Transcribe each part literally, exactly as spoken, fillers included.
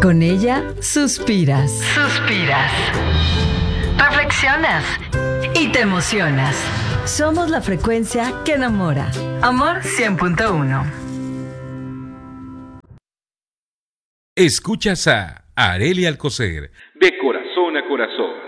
Con ella suspiras. Suspiras. Reflexionas. Y te emocionas. Somos la frecuencia que enamora. Amor cien punto uno. Escuchas a Arely Alcocer. De corazón a corazón.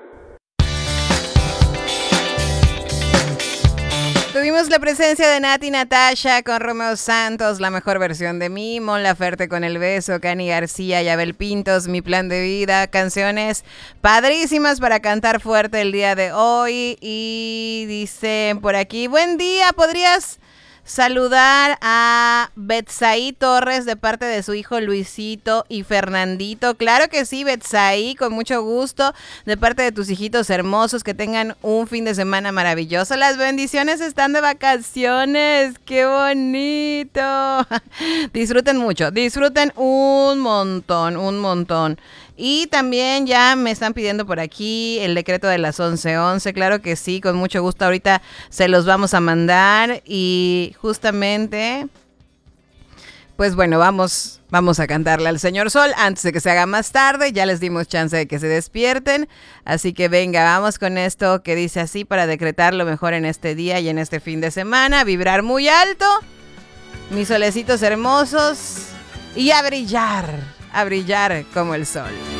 Tuvimos la presencia de Nati Natasha con Romeo Santos, La Mejor Versión de Mí, Mon Laferte con El Beso, Cani García, Yabel Pintos, Mi Plan de Vida, canciones padrísimas para cantar fuerte el día de hoy. Y dicen por aquí, buen día, ¿podrías saludar a Betsaí Torres de parte de su hijo Luisito y Fernandito? Claro que sí, Betsaí, con mucho gusto, de parte de tus hijitos hermosos, que tengan un fin de semana maravilloso. Las bendiciones están de vacaciones, ¡qué bonito! Disfruten mucho, disfruten un montón, un montón. Y también ya me están pidiendo por aquí el decreto de las once once. Claro que sí, con mucho gusto. Ahorita se los vamos a mandar. Y justamente, pues bueno, vamos, vamos a cantarle al Señor Sol antes de que se haga más tarde. Ya les dimos chance de que se despierten. Así que venga, vamos con esto que dice así para decretar lo mejor en este día y en este fin de semana. Vibrar muy alto, mis solecitos hermosos, y a brillar. A brillar como el sol.